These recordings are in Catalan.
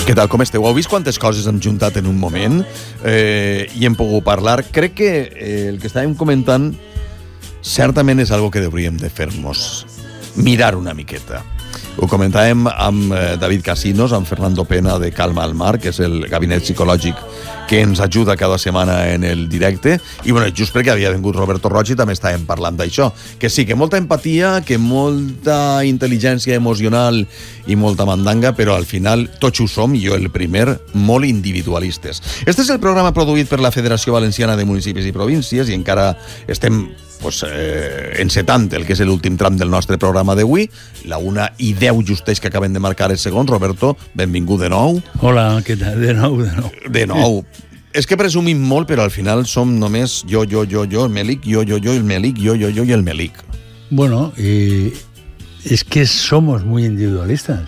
Què tal, com esteu? Heu vist quantes coses hem juntat en un moment i hem pogut parlar? Crec que el que estàvem comentant certament és algo que hauríem de fer-nos mirar una miqueta. Ho comentàvem amb David Casinos, amb Fernando Pena de Calma al Mar, que és el gabinet psicològic que ens ajuda cada setmana en el directe, i bueno, just perquè havia vingut Roberto Roig i també estàvem parlant d'això, que sí, que molta empatia, que molta intel·ligència emocional i molta mandanga, però al final tots ho som, jo el primer, molt individualistes. Este és el programa produït per la Federació Valenciana de Municipis i Províncies i encara estem encetant el que és l'últim tram del nostre programa d'avui, la 1:10 justeix que acabem de marcar els segons. Roberto, benvingut de nou. Hola, què tal? De nou. De nou. És que presumim molt, però al final som només jo, el Melic, jo, el Melic, jo y el Melic. Bueno, es que somos muy individualistas.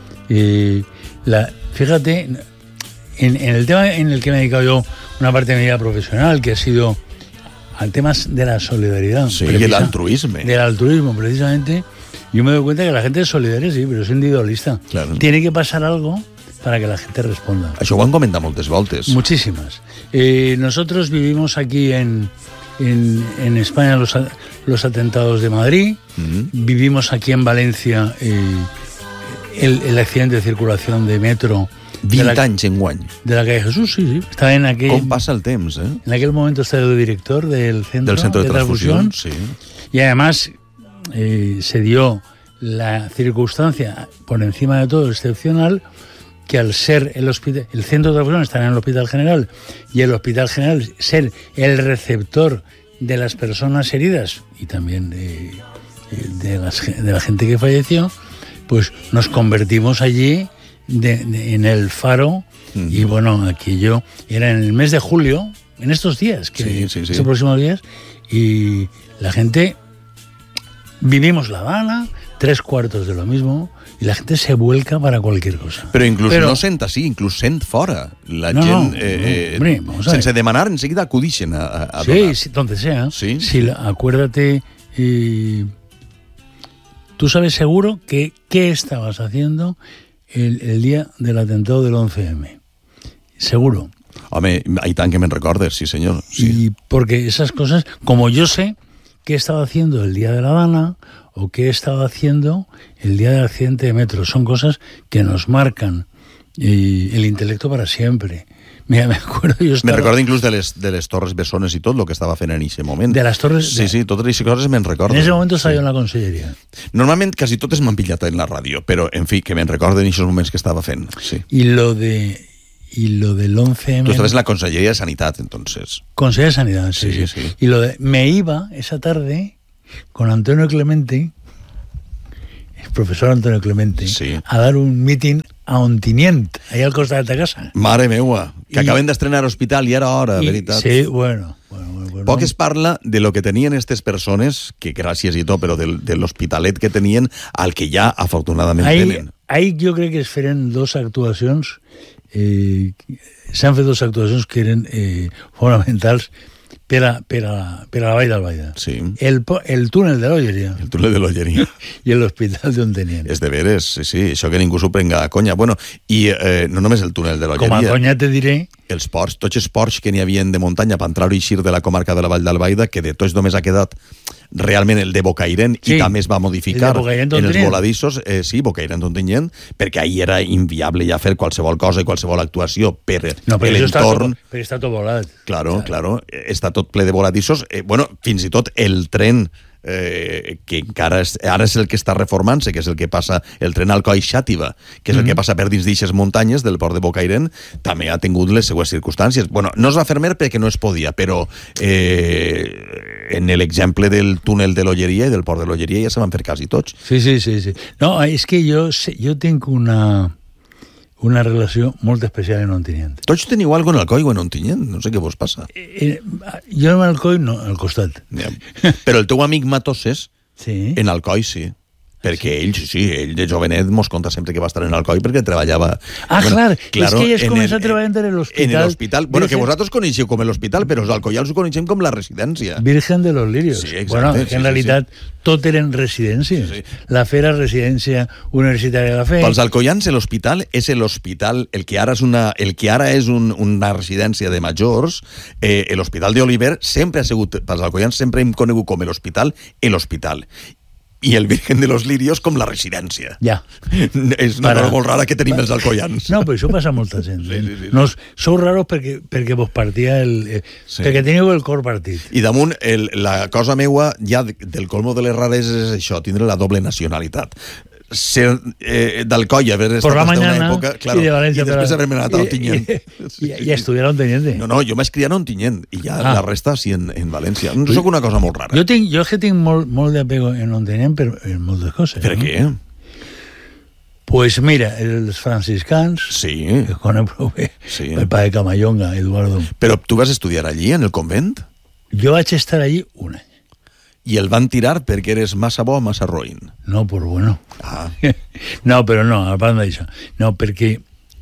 Fíjate, en el tema en el que me he dedicado yo una parte de mi vida profesional, que ha sido al tema de la solidaridad. Sí, y el altruismo. Del altruismo, precisamente. Yo me doy cuenta que la gente es solidaria, sí, pero es individualista. Claro. Tiene que pasar algo para que la gente responda. Això ho han comentat moltes voltes. Muchísimas. Nosotros vivimos aquí en España los atentados de Madrid. Vivimos aquí en Valencia el accidente de circulación de metro 20 anys enguany. De la calle Jesús, sí. Estaba en aquel... Com passa el temps, En aquel momento estaba el director del centro de transfusión. Sí. Y además se dio la circunstancia, por encima de todo, excepcional, que al ser el centro de transfusión estar en el Hospital General y el Hospital General ser el receptor de las personas heridas y también de la gente que falleció, pues nos convertimos allí en el faro. Y bueno, aquello era en el mes de julio, en estos días, estos próximos días, y la gente, vivimos La Habana, 3/4 de lo mismo, y la gente se vuelca para cualquier cosa. Però inclús no sent així, inclús sent fora. La gent, hombre, vamos a ver. sense demanar, enseguida acudixen a donar. Sí, donde sea. Sí. Acuérdate, tú sabes seguro que qué estabas haciendo el día del atentado del 11M. Seguro. Home, i tant que me'n recordes, sí senyor. Sí. Y porque esas cosas, como yo sé qué estaba haciendo el día de La Habana o qué estaba haciendo el día del accidente de metro, son cosas que nos marcan el intelecto para siempre. Mira, me acuerdo yo estaba... Me recordo inclús de les Torres Bessones i tot el que estava fent en aquest moment. De les Torres... Sí, totes aquestes coses me'n recordo. En ese momento estava jo en la conselleria. Normalment quasi totes m'han pillat en la ràdio, però, en fi, que me'n recordo en aquests moments que estava fent. Sí. Y lo del 11M... Tú estabas en la Consellería de Sanidad, entonces. Consellería de Sanidad, sí. Y me iba esa tarde con Antonio Clemente, el profesor Antonio Clemente, a dar un meeting a Ontinyent, allà al costat de casa. Mare meua, que acaben d'estrenar hospital i era hora, veritat. Sí, bueno. Poc es parla de lo que tenien aquestes persones, que gràcies i tot, però de l'hospitalet que tenien al que ja afortunadament tenen. Ahí jo crec que es feren dos actuacions, s'han fet dos actuacions que eren fonamentals per a la Vall d'Albaida. Sí. El túnel de l'Olleria. El túnel de l'Olleria. I l'hospital d'Ontinyent. És de veres, sí, això que ningú s'ho prenga a conya. Bueno, i no només el túnel de l'Olleria. Com a conya te diré... Els ports, tots els ports que n'hi havien de muntanya per entrar i eixir de la comarca de la Vall d'Albaida, que de tots només ha quedat realment el de Bocairent, i també es va modificar en els voladissos, Bocairent d'Ontinyent, perquè ahir era inviable ja fer qualsevol cosa i qualsevol actuació per l'entorn. Però està tot volat. Claro, està tot ple de voladissos. Fins i tot el tren que encara ara és el que està reformant-se, que és el que passa el tren Alcoi-Xàtiva, que és el que passa per dins d'eixes muntanyes del port de Bocairent, també ha tingut les seues circumstàncies. No es va fer més perquè no es podia, però en l'exemple del túnel de l'Olleria i del port de l'Olleria ja se van fer quasi tots. Sí. No, és que jo tinc una relació molt especial en Ontinyent. Tots teniu alguna en Alcoi o en Ontinyent? No sé què vos passa. Jo en Alcoi no, al costat. Ja. Però el teu amic Matoses, en Alcoi sí. Perquè ell de jovenet mos conta sempre que va estar en Alcoi perquè treballava... Clar, és que ell es comença a treballar en l'hospital. En l'hospital. Bueno, que vosaltres coneixeu com l'hospital, però els alcoials ho coneixem com la residència. Virgen de los Lirios. Sí, exacte. Bueno, que en realitat tot eren residències. Sí. La Fe era residència universitària de la Fe. Pels alcoians l'hospital és l'hospital, el que ara és una residència de majors, l'hospital d'Oliver sempre ha sigut, pels alcoians sempre hem conegut com l'hospital, i el Virgen de los Lirios com la residència. Ja. És una cosa molt rara que tenim els alcoians. No, però això passa a molta gent. Sí. No, sou raros perquè vos partia perquè teniu el cor partit. I damunt, la cosa meua, ja del colmo de les rareses és això, tindre la doble nacionalitat. Ser d'Alcoi, haver estat hasta una època, claro, de València, i després haver-me anat a Ontinyent. I estudiar a Ontinyent. No, jo m'he criat a Ontinyent i ja la resta sí en València. No soc una cosa molt rara. Jo és que tinc molt d'apego en Ontinyent per moltes coses. Per què? Pues mira, els franciscans, que conec prou bé, el pare Camayonga, Eduardo. Però tu vas estudiar allí, en el convent? Jo vaig estar allí un any. I el van tirar perquè eres massa bo o massa roïn? No, por bueno. Ah. No, però no, a part d'això. No, perquè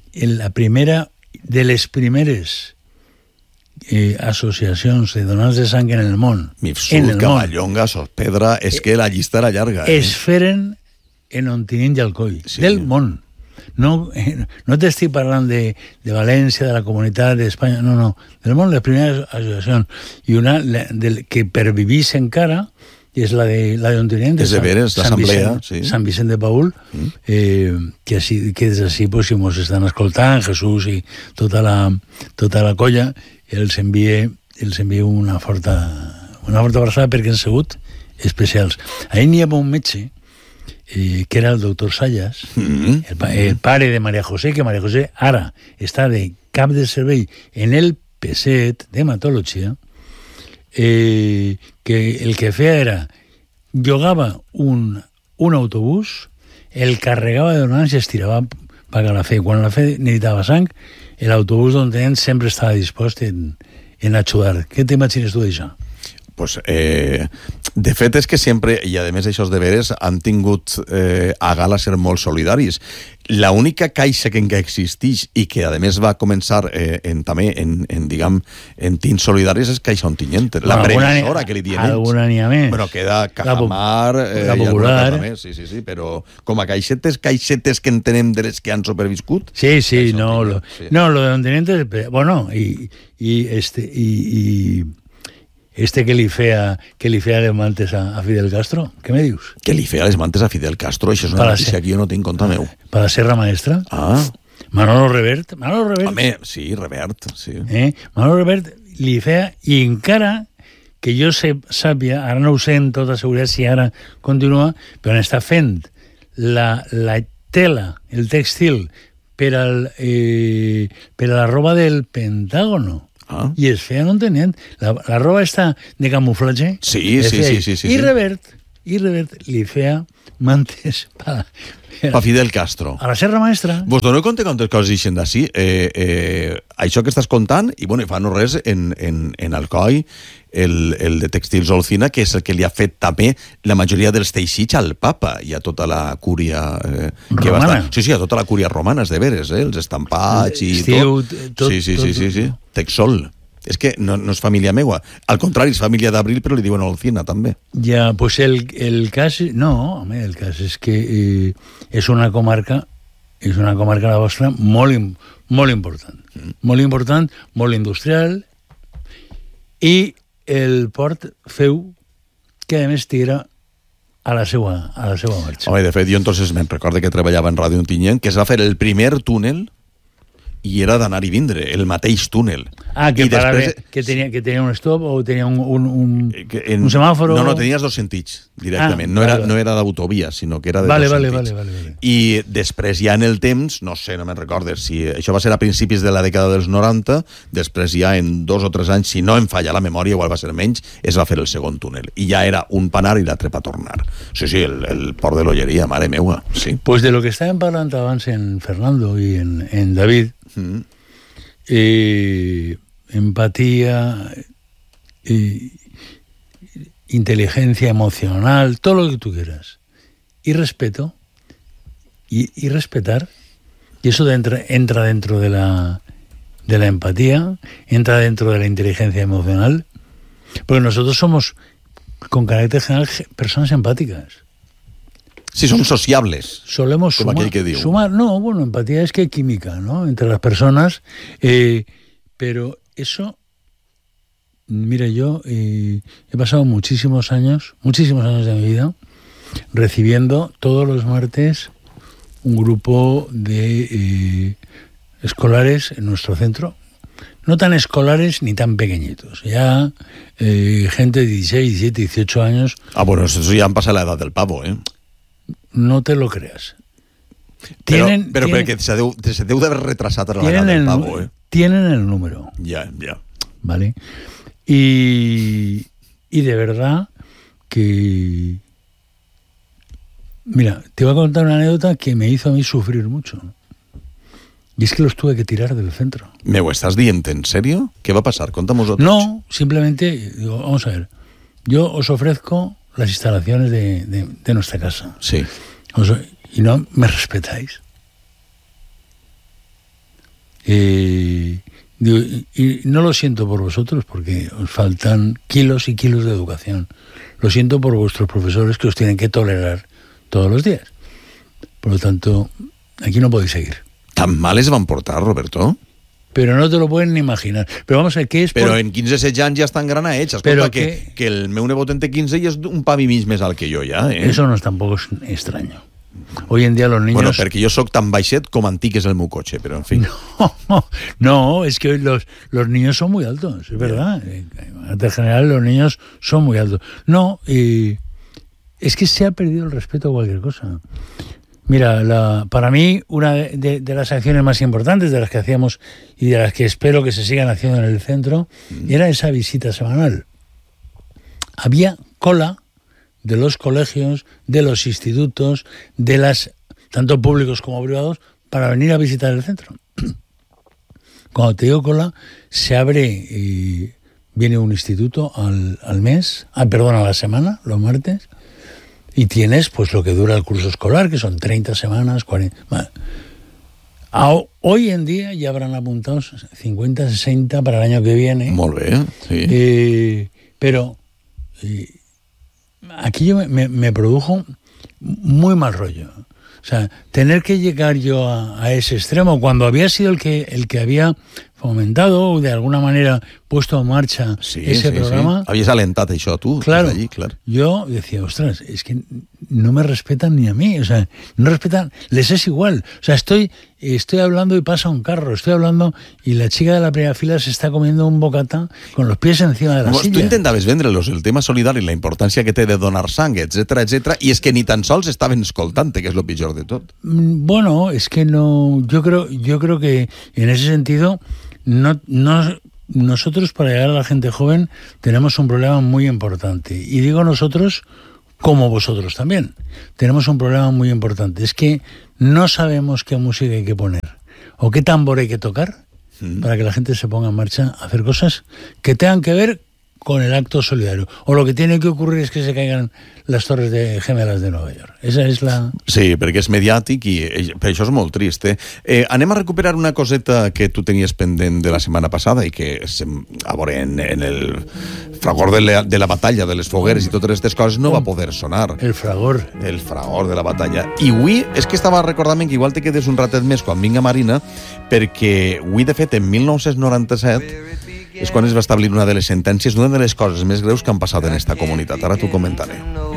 de les primeres associacions de donants de sang en el món, Mifsud, Camayonga, Sospedra, és que la llista era llarga. Es feren en Ontinyent i Alcoi, del món. No t'estic parlant de València, de la comunitat d'Espanya, no, del món, les primeres associacions. I una que pervivís encara és la de Ontinyent, és de veres, l'assemblea, sí. Sant Vicent de Paül, que des d'ací, pues, si mos estan escoltant, Jesús i tota la colla, els envia una forta abraçada perquè han sigut especials. Ahir n'hi havia un metge que era el doctor Sayas, el pare de María José, que María José ara està de cap de servei en el PSET d'hematologia, que el que feia era llogava un autobús, el carregava de donants i es tirava a pagar la Fe. Quan la Fe necessitava sang, l'autobús d'on tenen sempre estava dispost en ajudar. Què t'imagines tu d'això? Pues, de fet és que sempre, i a més això de veres, han tingut a gala ser molt solidaris. La única caixa que encara existeix i que a més va començar també en tins solidaris és Caixa Ontinyent, la previsora que li diem ells. Alguna n'hi ha més. Bueno, queda Cajamar, la Popular. Sí, però com a caixetes que entenem de les que han superviscut. Sí, no, lo de Ontinyent és... Bueno, i que li feia les mantes a Fidel Castro, què me dius? Que li feia les mantes a Fidel Castro, això és una notícia que jo no tinc compte meu. Per la Serra Maestra. Manolo Revert. Home, sí, Revert, sí. Manolo Revert li feia, i encara que jo sàpia, ara no ho sé amb tota seguretat si ara continua, però està fent la tela, el textil, per a la roba del Pentágono. I es feia no entenent. La roba està de camuflatge. Sí. I Revert li feia mantes pa Fidel Castro. A la Serra Maestra. Vos dono compte quantes coses ixen d'ací. Això que estàs contant, i bueno, fa no res en Alcoi, el de Textils Olcina, que és el que li ha fet també la majoria dels teixits al papa i a tota la cúria que va estar. Sí, a tota la cúria romana, de veres, els estampats i tot. Sí. Texol. És que no és família meua. Al contrari, és família d'Abril, però li diuen Olcina, també. Ja, pues el cas... No, home, el cas és que és una comarca la vostra molt important. Molt important, molt industrial, i el port feu que a més tira a la seva marxa. Home, de fet, jo entonces me'n recordo que treballava en Ràdio Ontinyent, que es va fer el primer túnel i era d'anar i vindre, el mateix túnel. Que després... que tenia un stop o tenia un semàforo? No, tenies dos sentits, directament. No era d'autovia, sinó que era de dos sentits. Vale. I després ja en el temps, no sé, no me'n recordes, si això va ser a principis de la dècada dels 90, després ja en 2 o 3 anys, si no em falla la memòria, igual va ser menys, es va fer el segon túnel. I ja era un pa anar i l'altre pa tornar. Sí, el port de l'Olleria, mare meua, sí. Pues de lo que estàvem parlant abans en Fernando i en David, empatía, inteligencia emocional, todo lo que tú quieras. y respeto y respetar. Y eso entra dentro de la empatía, entra dentro de la inteligencia emocional, porque nosotros somos, con carácter general, personas empáticas. Sí, som sociables. Solemos com aquell que diu. sumar. No, bueno, empatía es que hay química, ¿no?, entre las personas, pero eso, mira, yo he pasado muchísimos años de mi vida recibiendo todos los martes un grupo de escolares en nuestro centro, no tan escolares ni tan pequeñitos, ya gente de 16, 17, 18 años. Ah, bueno, eso ya han pasado la edad del pavo, ¿eh? No te lo creas. Però perquè se deu d'haver retrasat la edad del pavo, ¿eh? Tienen el número. Ya. ¿Vale? Y de verdad que... Mira, te voy a contar una anécdota que me hizo a mí sufrir mucho. Y es que los tuve que tirar del centro. ¿Me lo estás diciendo en serio? ¿Qué va a pasar? Contamos otros. No, simplemente, digo, vamos a ver, yo os ofrezco las instalaciones de nuestra casa. Sí. Y no me respetáis. Y no lo siento por vosotros, porque os faltan kilos y kilos de educación. Lo siento por vuestros profesores, que os tienen que tolerar todos los días. Por lo tanto, aquí no podéis seguir. ¿Tan mal van portar, Roberto? Pero no te lo pueden ni imaginar. Pero vamos a ver, ¿qué es? Però en 15-16 anys ja estan granaets. Escolta, que el meu nebot en té 15 i és un pavi mig més alt que jo, ja. Eso no es tampoco extraño. Hoy en día los niños... Bueno, perquè jo sóc tan baixet com antic és el meu cotxe, però en fi. No, es que hoy los niños son muy altos, es verdad. En general los niños son muy altos. No, es que se ha perdido el respeto a cualquier cosa. Mira, para mí una de las acciones más importantes de las que hacíamos y de las que espero que se sigan haciendo en el centro era esa visita semanal. Había cola de los colegios, de los institutos, de las, tanto públicos como privados, para venir a visitar el centro. Cuando te digo cola, se abre, viene un instituto al mes, a la semana, los martes, y tienes pues lo que dura el curso escolar, que son 30 semanas, 40... Bueno, hoy en día ya habrán apuntado 50, 60 para el año que viene. Molt bé, sí. Pero aquí me produjo muy mal rollo. O sea, tener que llegar yo a ese extremo cuando había sido el que había fomentado o de alguna manera puesto en marcha ese programa. Sí. Habías alentado eso tú. Claro, allí, claro. Yo decía, ostras, es que no me respetan ni a mí, o sea, no respetan, les es igual. O sea, estoy hablando y pasa un carro, estoy hablando y la chica de la primera fila se está comiendo un bocata con los pies encima de la silla. Tu intentaves vendre-los el tema solidari, la importància que té de donar sang, etc, i és que ni tan sols estaven escoltant, que és lo pitjor de tot. Bueno, es que no, yo creo que en ese sentido nosotros para llegar a la gente joven tenemos un problema muy importante, y digo nosotros como vosotros también tenemos un problema muy importante, es que no sabemos qué música hay que poner o qué tambor hay que tocar para que la gente se ponga en marcha a hacer cosas que tengan que ver con el acto solidario, o lo que tiene que ocurrir es que se caigan las torres gemelas de Nueva York. Esa és la... Sí, perquè és mediàtic i per això és molt trist. Anem a recuperar una coseta que tu tenies pendent de la setmana passada i que a veure, en el fragor de la batalla, de les fogueres i totes aquestes coses no va poder sonar. El fragor de la batalla. I avui és que estava recordant que igual te quedes un ratet més quan vinga Marina, perquè avui, de fet, en 1997 és quan es va establir una de les sentències d'una de les coses més greus que han passat en esta comunitat. Ara t'ho comentaré.